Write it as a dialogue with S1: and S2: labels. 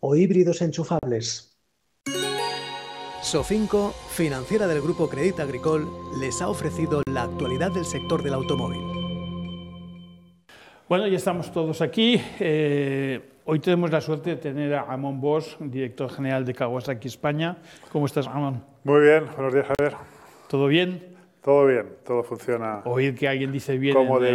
S1: o híbridos enchufables.
S2: Sofinco, financiera del Grupo Crédit Agricole, les ha ofrecido la actualidad del sector del automóvil.
S3: Bueno, ya estamos todos aquí. Hoy tenemos la suerte de tener a Amon Bosch, director general de Kawasaki España. ¿Cómo estás, Amon?
S4: Muy bien, buenos días, Javier.
S3: ¿Todo bien?
S4: Todo bien, todo funciona.
S3: Oír que alguien dice bien
S4: como